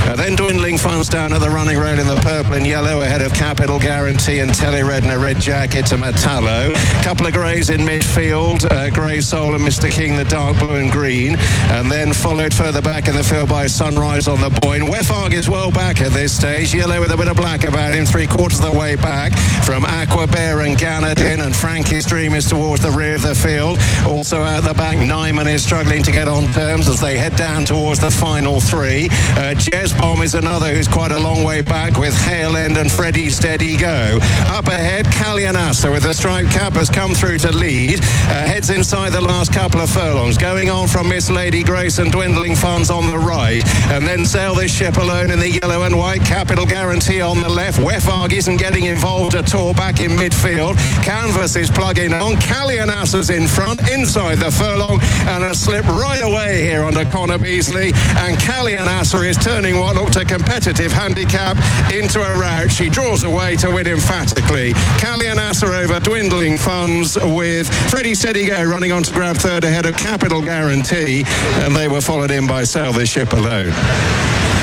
Then Dwindling Funds down at the running rail in the purple and yellow ahead of Capital Guarantee and Telered in a red jacket to Metallo. Couple of greys in midfield, Grey Soul and Mr. King, the dark blue and green. And then followed further back in the field by Sunrise on the Boyne. Weffarg is well back at this stage, yellow with a bit of black about him, 3/4 of the way back from Aqua Bear and Ganadin, and Frankie's Dream is towards the rear of the field. Also out the back, Nyman is struggling to get on terms as they head down towards the final three. Jez Bomb is another who's quite a long way back with Hale End and Freddie Steady Go. Up ahead, Calianassa with the striped cap has come through to lead. Heads inside the last couple of furlongs. Going on from Miss Lady Grace and Dwindling Funds on the right. And then Sail This Ship Alone in the yellow and white. Capital Guarantee on the left. Weffarg isn't getting involved at all back in midfield. Canvas is plugging on. Calianassa's in front, inside the furlong, and a slip right away here under Connor Beasley. And Calianassa is turning what looked a competitive handicap into a rout. She draws away to win emphatically. Calianassa over Dwindling Funds with Freddie Steady Go running on to grab third ahead of Capital Guarantee, and they were followed in by Sail This Ship Alone.